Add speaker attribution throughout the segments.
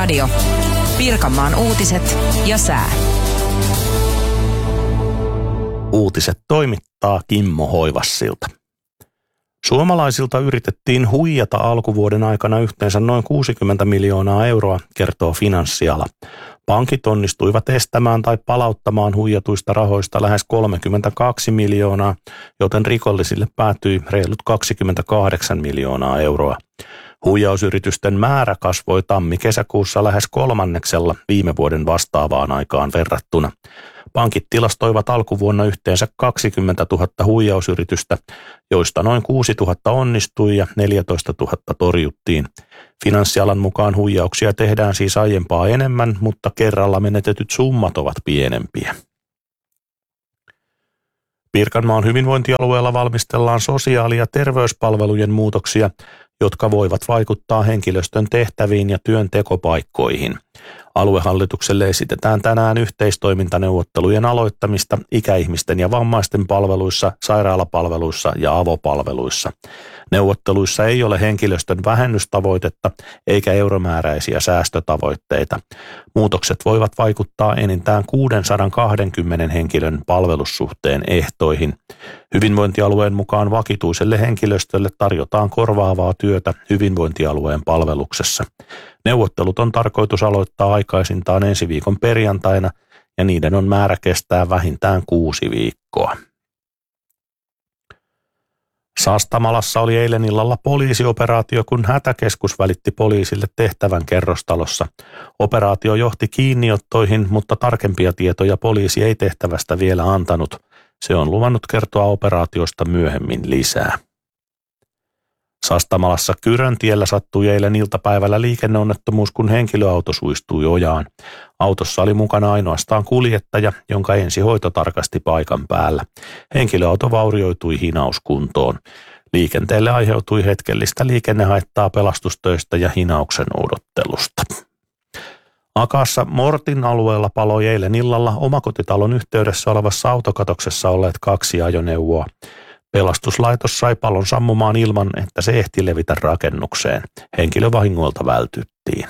Speaker 1: Kiekko-radio. Pirkanmaan uutiset ja sää.
Speaker 2: Uutiset toimittaa Kimmo Hoivassilta. Suomalaisilta yritettiin huijata alkuvuoden aikana yhteensä noin 60 miljoonaa euroa, kertoo Finanssiala. Pankit onnistuivat estämään tai palauttamaan huijatuista rahoista lähes 32 miljoonaa, joten rikollisille päätyi reilut 28 miljoonaa euroa. Huijausyritysten määrä kasvoi tammi-kesäkuussa lähes 1/3 viime vuoden vastaavaan aikaan verrattuna. Pankit tilastoivat alkuvuonna yhteensä 20 000 huijausyritystä, joista noin 6 000 onnistui ja 14 000 torjuttiin. Finanssialan mukaan huijauksia tehdään siis aiempaa enemmän, mutta kerralla menetetyt summat ovat pienempiä. Pirkanmaan hyvinvointialueella valmistellaan sosiaali- ja terveyspalvelujen muutoksia, jotka voivat vaikuttaa henkilöstön tehtäviin ja työntekopaikkoihin. Aluehallitukselle esitetään tänään yhteistoimintaneuvottelujen aloittamista ikäihmisten ja vammaisten palveluissa, sairaalapalveluissa ja avopalveluissa. Neuvotteluissa ei ole henkilöstön vähennystavoitetta eikä euromääräisiä säästötavoitteita. Muutokset voivat vaikuttaa enintään 620 henkilön palvelussuhteen ehtoihin. Hyvinvointialueen mukaan vakituiselle henkilöstölle tarjotaan korvaavaa työtä hyvinvointialueen palveluksessa. Neuvottelut on tarkoitus aloittaa aikaisintaan ensi viikon perjantaina ja niiden on määrä kestää vähintään 6 viikkoa. Sastamalassa oli eilen illalla poliisioperaatio, kun hätäkeskus välitti poliisille tehtävän kerrostalossa. Operaatio johti kiinniottoihin, mutta tarkempia tietoja poliisi ei tehtävästä vielä antanut. Se on luvannut kertoa operaatiosta myöhemmin lisää. Sastamalassa Kyröntiellä sattui eilen iltapäivällä liikenneonnettomuus, kun henkilöauto suistui ojaan. Autossa oli mukana ainoastaan kuljettaja, jonka ensihoito tarkasti paikan päällä. Henkilöauto vaurioitui hinauskuntoon. Liikenteelle aiheutui hetkellistä liikennehaittaa pelastustöistä ja hinauksen odottelusta. Akaassa Mortin alueella paloi eilen illalla omakotitalon yhteydessä olevassa autokatoksessa olleet 2 ajoneuvoa. Pelastuslaitos sai palon sammumaan ilman, että se ehti levitä rakennukseen. Henkilövahingoilta vältyttiin.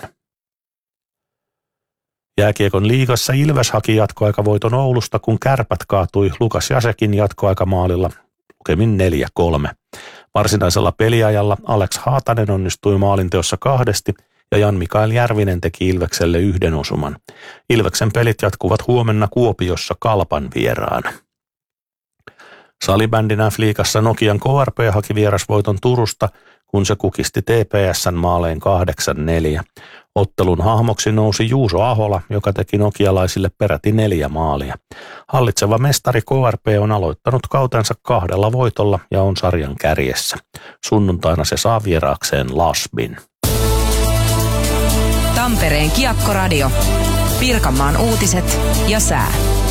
Speaker 2: Jääkiekon liigassa Ilves haki jatkoaikavoiton Oulusta, kun Kärpät kaatui Lukas Jasekin jatkoaikamaalilla lukemin 4-3. Varsinaisella peliajalla Alex Haatanen onnistui maalinteossa 2 ja Jan-Mikael Järvinen teki Ilvekselle 1 osuman. Ilveksen pelit jatkuvat huomenna Kuopiossa Kalpan vieraana. Salibändin F-liigassa Nokian KRP haki vierasvoiton Turusta, kun se kukisti TPS:n maaleen 8-4. Ottelun hahmoksi nousi Juuso Ahola, joka teki nokialaisille peräti 4 maalia. Hallitseva mestari KRP on aloittanut kautensa 2 voitolla ja on sarjan kärjessä. Sunnuntaina se saa vieraakseen Lasbin.
Speaker 1: Tampereen Kiekko-radio. Pirkanmaan uutiset ja sää.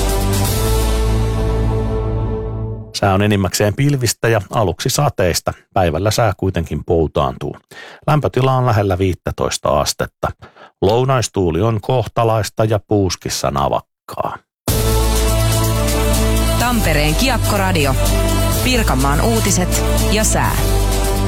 Speaker 2: Sää on enimmäkseen pilvistä ja aluksi sateista. Päivällä sää kuitenkin poutaantuu. Lämpötila on lähellä 15 astetta. Lounaistuuli on kohtalaista ja puuskissa navakkaa.
Speaker 1: Tampereen Kiekko-radio. Pirkanmaan uutiset ja sää.